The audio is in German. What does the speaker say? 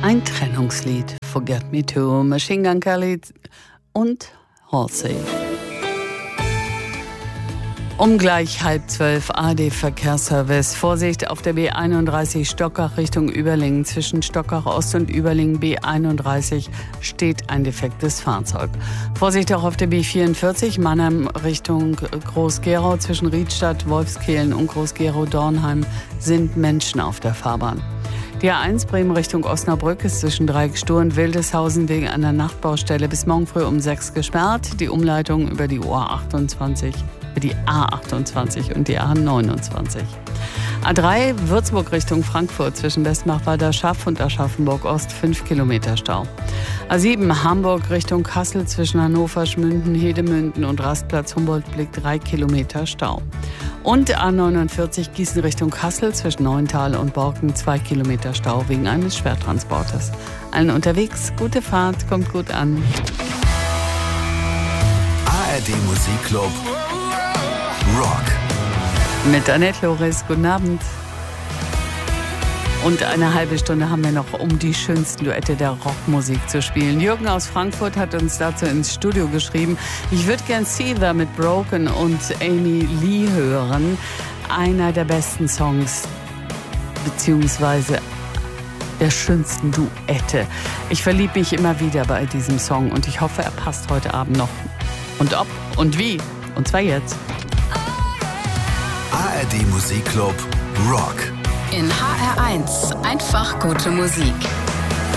Ein Trennungslied, Forget Me Too, Machine Gun Kelly und Halsey. Gleich 11:30 ARD-Verkehrsservice. Vorsicht auf der B31 Stockach Richtung Überlingen. Zwischen Stockach Ost und Überlingen B31 steht ein defektes Fahrzeug. Vorsicht auch auf der B44 Mannheim Richtung Groß-Gerau. Zwischen Riedstadt, Wolfskehlen und Groß-Gerau-Dornheim sind Menschen auf der Fahrbahn. Die A1 Bremen Richtung Osnabrück ist zwischen Dreieckstur und Wildeshausen wegen einer Nachtbaustelle bis morgen früh um 6 gesperrt. Die Umleitung über die A28 und die A29. A3 Würzburg Richtung Frankfurt zwischen Westmachwalder Schaff und Aschaffenburg Ost 5 Kilometer Stau. A7 Hamburg Richtung Kassel zwischen Hannover, Schmünden, Hedemünden und Rastplatz Humboldtblick 3 Kilometer Stau. Und A49 Gießen Richtung Kassel zwischen Neuntal und Borken 2 Kilometer Stau wegen eines Schwertransporters. Allen unterwegs, gute Fahrt, kommt gut an. ARD Musikclub Rock. Mit Annette Loris, guten Abend. Und eine halbe Stunde haben wir noch, um die schönsten Duette der Rockmusik zu spielen. Jürgen aus Frankfurt hat uns dazu ins Studio geschrieben. Ich würde gern Seether mit Broken und Amy Lee hören. Einer der besten Songs, beziehungsweise der schönsten Duette. Ich verliebe mich immer wieder bei diesem Song und ich hoffe, er passt heute Abend noch. Und ob und wie. Und zwar jetzt. ARD Musikclub Rock. In HR1 einfach gute Musik.